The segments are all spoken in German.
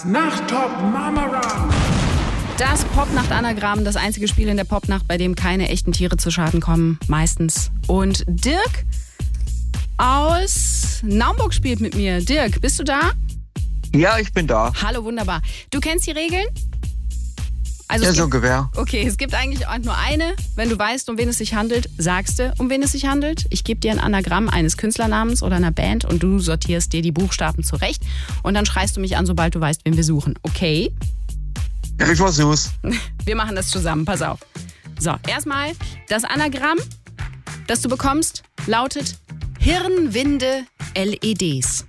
Nachttop Mama Run. Das Popnacht-Anagramm, das einzige Spiel in der Popnacht, bei dem keine echten Tiere zu Schaden kommen, meistens. Und Dirk aus Naumburg spielt mit mir. Dirk, bist du da? Ja, ich bin da. Hallo, wunderbar. Du kennst die Regeln? Also Ja, so ungefähr. Okay, es gibt eigentlich nur eine. Wenn du weißt, um wen es sich handelt, sagst du, um wen es sich handelt. Ich gebe dir ein Anagramm eines Künstlernamens oder einer Band und du sortierst dir die Buchstaben zurecht. Und dann schreist du mich an, sobald du weißt, wen wir suchen. Okay? Ja, ich versuch's. Wir machen das zusammen, pass auf. So, erstmal, das Anagramm, das du bekommst, lautet Hirnwinde LEDs.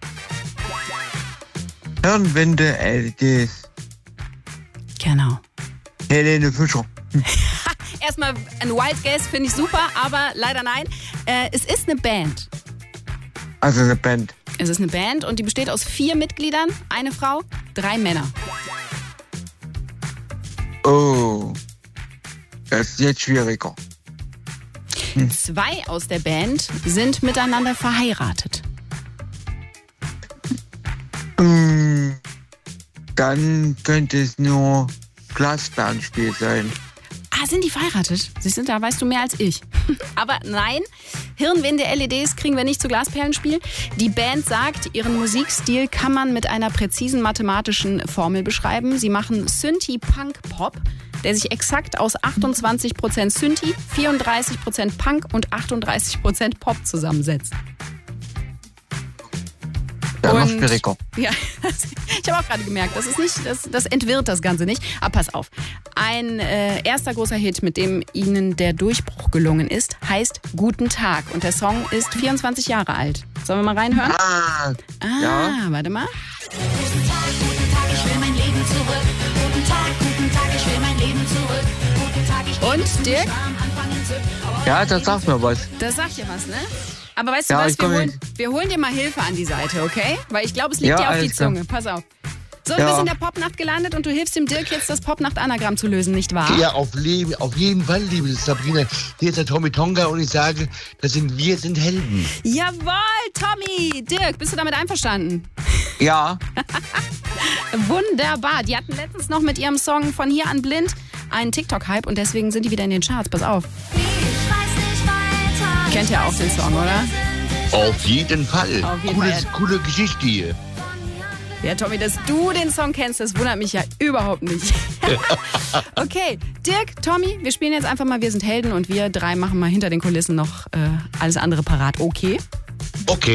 Hirnwinde LEDs. Genau. Helene Fischer. Erstmal ein Wild Guess, finde ich super, aber leider nein. Es ist eine Band. Also eine Band. Es ist eine Band und die besteht aus 4 Mitgliedern, eine Frau, 3 Männer. Oh. Das ist jetzt schwieriger. 2 aus der Band sind miteinander verheiratet. Dann könnte es nur Glasbärenspiel sein. Ah, sind die verheiratet? Siehst du, da weißt du mehr als ich. Aber nein, Hirnwinde LEDs kriegen wir nicht zu Glasperlenspiel. Die Band sagt, ihren Musikstil kann man mit einer präzisen mathematischen Formel beschreiben. Sie machen Synthie-Punk-Pop, der sich exakt aus 28% Synthie, 34% Punk und 38% Pop zusammensetzt. Ja, noch schwieriger. Ja, ich habe auch gerade gemerkt, das entwirrt das Ganze nicht. Aber pass auf, ein erster großer Hit, mit dem ihnen der Durchbruch gelungen ist, heißt Guten Tag. Und der Song ist 24 Jahre alt. Sollen wir mal reinhören? Ja. Warte mal. Guten Tag, ich will mein Leben zurück. Guten Tag, ich will mein Leben zurück. Guten Tag, ich Und, Dirk? Ja, das sagt mir was. Das sagt dir was, ne? Aber weißt du Ja, was, ich komm wir holen dir mal Hilfe an die Seite, okay? Weil ich glaube, es liegt Ja, dir auf die alles klar. Zunge. Pass auf. So, du Ja. bist in der Popnacht gelandet und du hilfst dem Dirk jetzt, das Popnacht-Anagramm zu lösen, nicht wahr? Ja, auf jeden Fall, liebe Sabrina. Hier ist der Tommy Tonga und ich sage, wir sind Helden. Jawohl, Tommy! Dirk, bist du damit einverstanden? Ja. Wunderbar. Die hatten letztens noch mit ihrem Song Von hier an blind einen TikTok-Hype und deswegen sind die wieder in den Charts. Pass auf. Kennt ihr auch den Song, oder? Auf jeden Fall. Auf jeden Fall. Coole Geschichte hier. Ja, Tommy, dass du den Song kennst, das wundert mich ja überhaupt nicht. Okay, Dirk, Tommy, wir spielen jetzt einfach mal Wir sind Helden und wir 3 machen mal hinter den Kulissen noch alles andere parat. Okay? Okay.